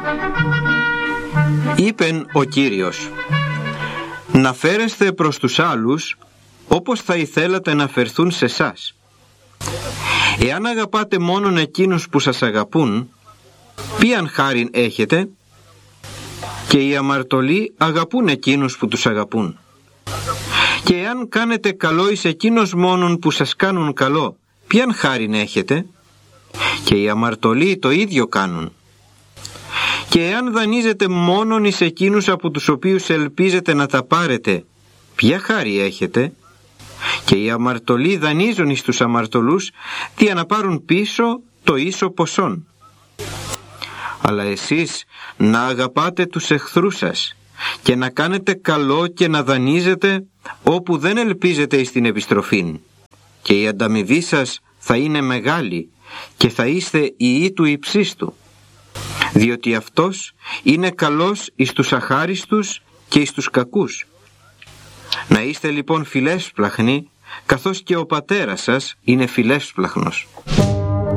Είπεν ο Κύριος: να φέρεστε προς τους άλλους όπως θα ήθελατε να φερθούν σε εσάς. Εάν αγαπάτε μόνον εκείνους που σας αγαπούν, ποιαν χάριν έχετε? Και οι αμαρτωλοί αγαπούν εκείνους που τους αγαπούν. Και εάν κάνετε καλό εις εκείνους μόνον που σας κάνουν καλό, ποιαν χάριν έχετε? Και οι αμαρτωλοί το ίδιο κάνουν. Και εάν δανείζετε μόνον εις εκείνους από τους οποίους ελπίζετε να τα πάρετε, ποια χάρη έχετε? Και οι αμαρτωλοί δανείζουν εις τους αμαρτωλούς, για να πάρουν πίσω το ίσο ποσόν. Αλλά εσείς να αγαπάτε τους εχθρούς σας και να κάνετε καλό και να δανείζετε όπου δεν ελπίζετε εις την επιστροφήν, και η ανταμοιβή σας θα είναι μεγάλη και θα είστε ιοί του υψίστου, διότι αυτός είναι καλός εις τους αχάριστους και εις τους κακούς. Να είστε λοιπόν φιλέσπλαχνοι, καθώς και ο πατέρας σας είναι φιλέσπλαχνος.